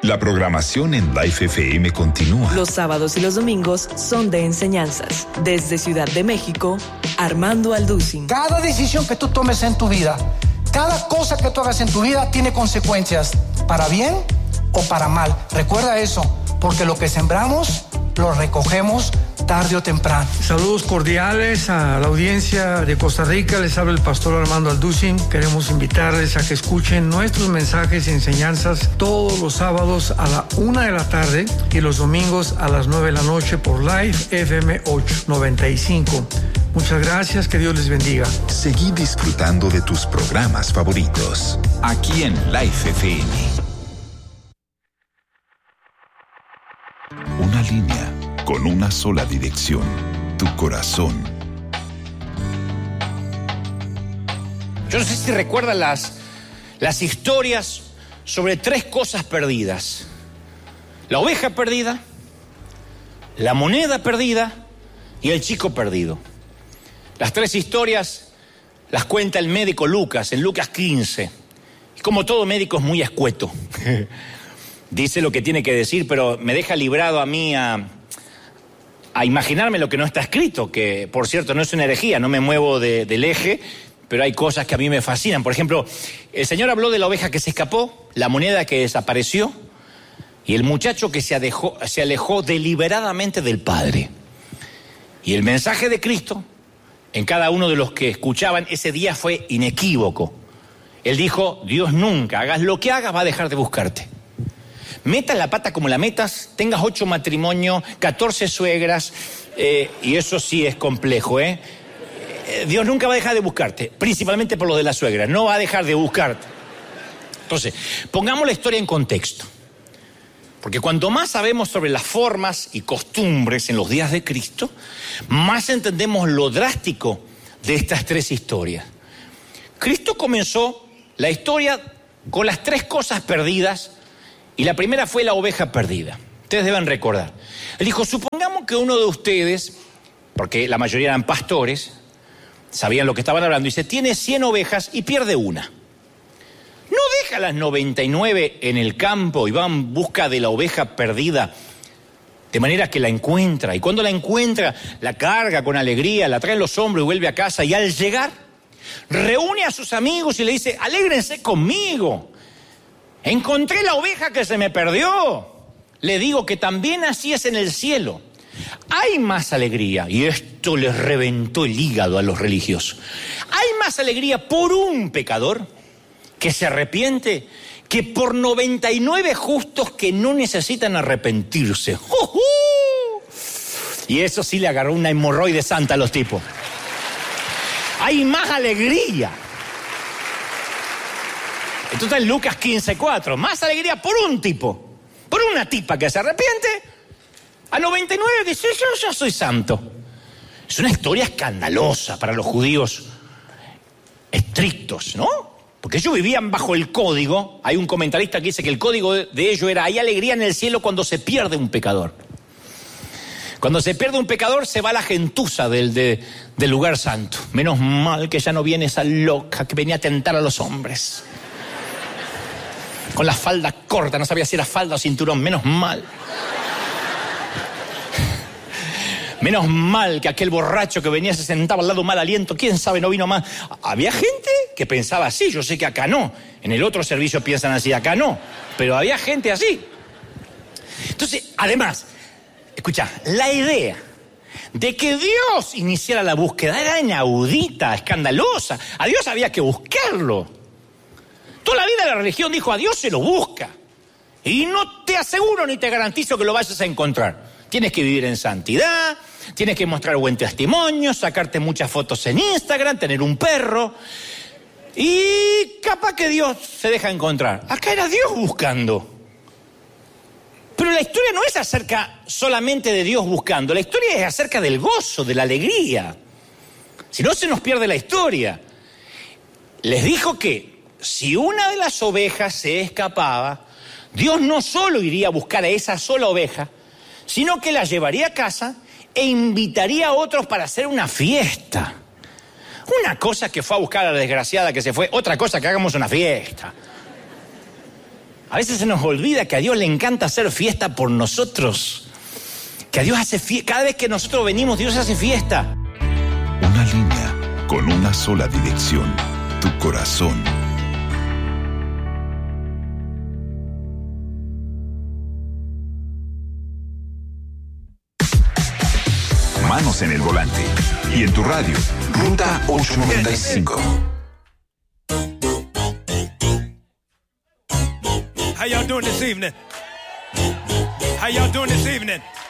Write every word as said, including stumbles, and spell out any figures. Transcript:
La programación en Life F M continúa. Los sábados y los domingos son de enseñanzas. Desde Ciudad de México, Armando Alducin. Cada decisión que tú tomes en tu vida, cada cosa que tú hagas en tu vida tiene consecuencias, para bien o para mal. Recuerda eso, porque lo que sembramos, lo recogemos tarde o temprano. Saludos cordiales a la audiencia de Costa Rica. Les habla el pastor Armando Alducin. Queremos invitarles a que escuchen nuestros mensajes y enseñanzas todos los sábados a la una de la tarde y los domingos a las nueve de la noche por Life F M ocho noventa y cinco. Muchas gracias, que Dios les bendiga. Seguí disfrutando de tus programas favoritos aquí en Life F M. Una línea con una sola dirección, tu corazón. Yo no sé si recuerdan las, las historias sobre tres cosas perdidas: la oveja perdida, la moneda perdida y el chico perdido. Las tres historias las cuenta el médico Lucas en Lucas quince. Y como todo médico es muy escueto. Dice lo que tiene que decir, pero me deja librado a mí a, a imaginarme lo que no está escrito, que por cierto no es una herejía, no me muevo de, del eje, pero hay cosas que a mí me fascinan. Por ejemplo, el Señor habló de la oveja que se escapó, la moneda que desapareció y el muchacho que se alejó, se alejó deliberadamente del Padre. Y el mensaje de Cristo en cada uno de los que escuchaban ese día fue inequívoco. Él dijo: Dios nunca, hagas lo que hagas, va a dejar de buscarte. Metas la pata como la metas, tengas ocho matrimonios, catorce suegras, eh, y eso sí es complejo, ¿eh? Dios nunca va a dejar de buscarte, principalmente por lo de la suegra, no va a dejar de buscarte. Entonces, pongamos la historia en contexto, porque cuanto más sabemos sobre las formas y costumbres en los días de Cristo, más entendemos lo drástico de estas tres historias. Cristo comenzó la historia con las tres cosas perdidas, y la primera fue la oveja perdida. Ustedes deben recordar. Él dijo: supongamos que uno de ustedes, porque la mayoría eran pastores, sabían lo que estaban hablando, dice, tiene cien ovejas y pierde una. ¿No deja las noventa y nueve en el campo y va en busca de la oveja perdida, de manera que la encuentra? Y cuando la encuentra, la carga con alegría, la trae en los hombros y vuelve a casa. Y al llegar, reúne a sus amigos y le dice: alégrense conmigo, encontré la oveja que se me perdió. Le digo que también así es en el cielo. Hay más alegría, y esto les reventó el hígado a los religiosos. Hay más alegría por un pecador que se arrepiente que por noventa y nueve justos que no necesitan arrepentirse. ¡Uh, uh! Y eso sí le agarró una hemorroide santa a los tipos. Hay más alegría. Esto está en Lucas quince cuatro. Más alegría por un tipo, por una tipa que se arrepiente, a noventa y nueve dice: yo ya soy santo. Es una historia escandalosa para los judíos estrictos, ¿no? Porque ellos vivían bajo el código. Hay un comentarista que dice que el código de, de ellos era: hay alegría en el cielo cuando se pierde un pecador. Cuando se pierde un pecador se va la gentuza del, de, del lugar santo. Menos mal que ya no viene esa loca que venía a tentar a los hombres con la falda corta, no sabía si era falda o cinturón. Menos mal. Menos mal que aquel borracho que venía se sentaba al lado mal aliento, quién sabe, no vino más. Había gente que pensaba así, yo sé que acá no. En el otro servicio piensan así, acá no. Pero había gente así. Entonces, además, escucha, la idea de que Dios iniciara la búsqueda era inaudita, escandalosa. A Dios había que buscarlo. Toda la vida la religión dijo: a Dios se lo busca. Y no te aseguro ni te garantizo que lo vayas a encontrar. Tienes que vivir en santidad, tienes que mostrar buen testimonio, sacarte muchas fotos en Instagram, tener un perro. Y capaz que Dios se deja encontrar. Acá era Dios buscando. Pero la historia no es acerca solamente de Dios buscando. La historia es acerca del gozo, de la alegría. Si no, se nos pierde la historia. Les dijo que si una de las ovejas se escapaba, Dios no solo iría a buscar a esa sola oveja, sino que la llevaría a casa e invitaría a otros para hacer una fiesta. Una cosa que fue a buscar a la desgraciada que se fue, otra cosa que hagamos una fiesta. A veces se nos olvida que a Dios le encanta hacer fiesta por nosotros. Que a Dios hace fiesta. Cada vez que nosotros venimos, Dios hace fiesta. Una línea con una sola dirección. Tu corazón. Manos en el volante. Y en tu radio, Ruta ochocientos noventa y cinco. How y'all doing this evening? How y'all doing this evening?